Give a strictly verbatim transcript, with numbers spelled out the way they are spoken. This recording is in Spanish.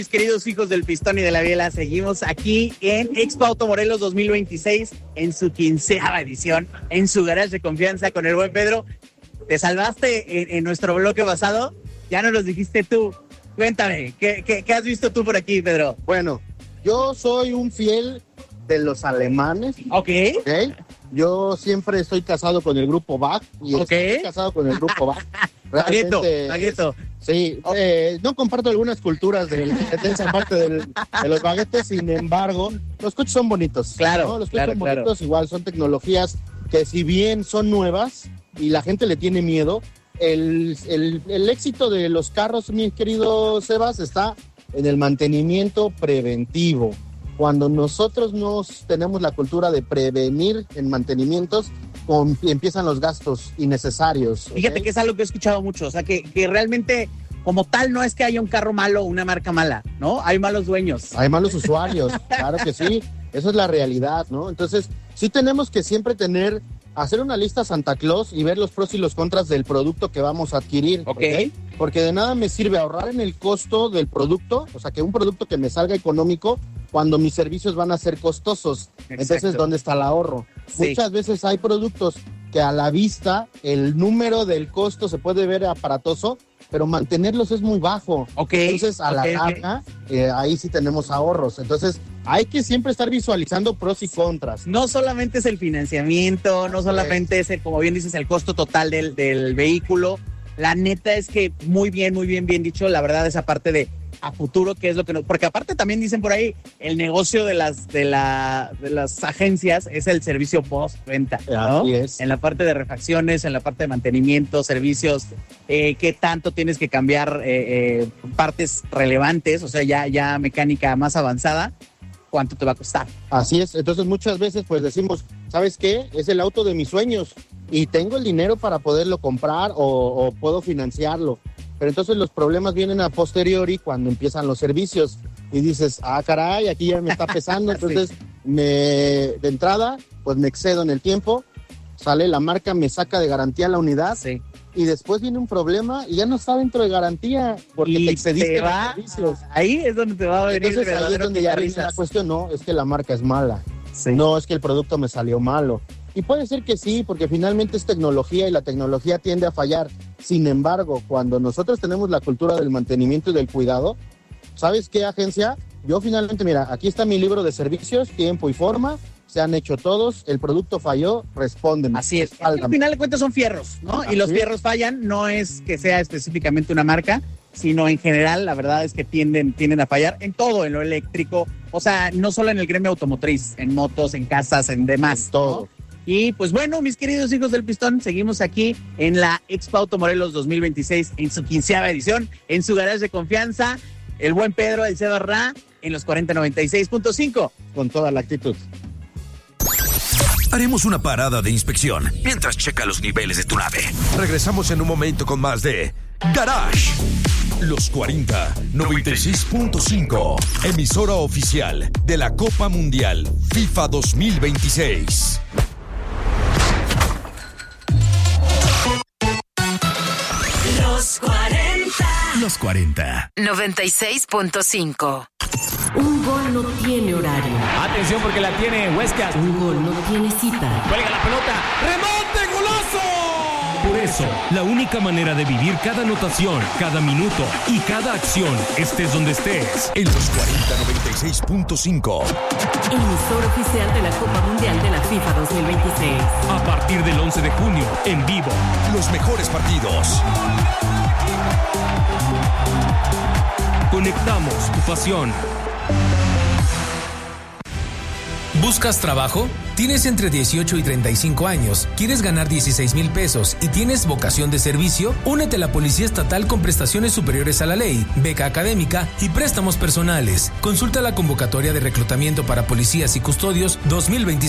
Mis queridos hijos del Pistón y de la Biela, seguimos aquí en Expo Auto Morelos dos mil veintiséis, en su quinceava edición, en su garage de confianza con el buen Pedro. ¿Te salvaste en, en nuestro bloque pasado? Ya nos los dijiste tú. Cuéntame, ¿qué, qué, qué has visto tú por aquí, Pedro? Bueno, yo soy un fiel de los alemanes. Ok. ¿Okay? Yo siempre estoy casado con el grupo B A C y okay. estoy casado con el grupo B A C. Bagueto, Bagueto. Sí, eh, no comparto algunas culturas de, de esa parte del, de los baguetes, sin embargo, los coches son bonitos. Claro, ¿no? Los coches claro, son claro. bonitos, igual son tecnologías que si bien son nuevas y la gente le tiene miedo, el, el, el éxito de los carros, mi querido Sebas, está en el mantenimiento preventivo. Cuando nosotros no tenemos la cultura de prevenir en mantenimientos, con, empiezan los gastos innecesarios. Fíjate ¿okay? que es algo que he escuchado mucho, o sea, que, que realmente como tal no es que haya un carro malo o una marca mala, ¿no? Hay malos dueños. Hay malos usuarios, claro que sí, eso es la realidad, ¿no? Entonces, sí tenemos que siempre tener, hacer una lista Santa Claus y ver los pros y los contras del producto que vamos a adquirir. Ok. ¿Okay? Porque de nada me sirve ahorrar en el costo del producto, o sea, que un producto que me salga económico cuando mis servicios van a ser costosos. Exacto. Entonces, ¿dónde está el ahorro? Sí. Muchas veces hay productos que a la vista el número del costo se puede ver aparatoso, pero mantenerlos es muy bajo. Okay. Entonces, a okay, la larga, okay. eh, ahí sí tenemos ahorros. Entonces, hay que siempre estar visualizando pros y contras. No solamente es el financiamiento, no solamente es, el, como bien dices, el costo total del, del vehículo. La neta es que muy bien, muy bien, bien dicho, la verdad, esa parte de a futuro, que es lo que nos... Porque aparte también dicen por ahí, el negocio de las, de la, de las agencias es el servicio post-venta, ¿no? Así es. En la parte de refacciones, en la parte de mantenimiento, servicios, eh, qué tanto tienes que cambiar eh, eh, partes relevantes, o sea, ya, ya mecánica más avanzada, ¿cuánto te va a costar? Así es, entonces muchas veces pues decimos, ¿sabes qué? Es el auto de mis sueños y tengo el dinero para poderlo comprar o, o puedo financiarlo. Pero entonces los problemas vienen a posteriori cuando empiezan los servicios y dices, ah, caray, aquí ya me está pesando. Entonces, sí. me, de entrada, pues me excedo en el tiempo, sale la marca, me saca de garantía la unidad sí. y después viene un problema y ya no está dentro de garantía porque y te excediste te va, en los servicios. Ahí es donde te va a venir. Entonces, ahí es donde ya viene la cuestión, no, es que la marca es mala, sí. no es que el producto me salió malo. Y puede ser que sí, porque finalmente es tecnología y la tecnología tiende a fallar. Sin embargo, cuando nosotros tenemos la cultura del mantenimiento y del cuidado, ¿sabes qué, agencia? Yo finalmente, mira, aquí está mi libro de servicios, tiempo y forma, se han hecho todos, el producto falló, respóndeme. Así es, al final de cuentas son fierros, ¿no? Así y los es. fierros fallan, no es que sea específicamente una marca, sino en general, la verdad es que tienden, tienden a fallar en todo, en lo eléctrico, o sea, no solo en el gremio automotriz, en motos, en casas, en demás. En todo. ¿no? Y pues bueno, mis queridos hijos del Pistón, seguimos aquí en la Expo Auto Morelos dos mil veintiséis en su quinceava edición, en su garage de confianza, el buen Pedro, el Seba Ra, en los cuarenta noventa y seis punto cinco. Con toda la actitud. Haremos una parada de inspección mientras checa los niveles de tu nave. Regresamos en un momento con más de Garage. Los cuarenta noventa y seis punto cinco, emisora oficial de la Copa Mundial FIFA dos mil veintiséis. Los cuarenta. Los cuarenta. noventa y seis punto cinco. Un gol no tiene horario. Atención porque la tiene Huescas. Un gol no tiene cita. Cuelga la pelota. ¡Remonte, golazo! Por eso, la única manera de vivir cada anotación, cada minuto y cada acción, estés donde estés. En los cuarenta noventa y seis punto cinco. Emisor oficial de la Copa Mundial de la FIFA dos mil veintiséis. A partir del once de junio, en vivo. Los mejores partidos. Conectamos tu pasión. ¿Buscas trabajo? ¿Tienes entre dieciocho y treinta y cinco años? ¿Quieres ganar dieciséis mil pesos y tienes vocación de servicio? Únete a la Policía Estatal con prestaciones superiores a la ley, beca académica y préstamos personales. Consulta la convocatoria de reclutamiento para policías y custodios dos mil veintiséis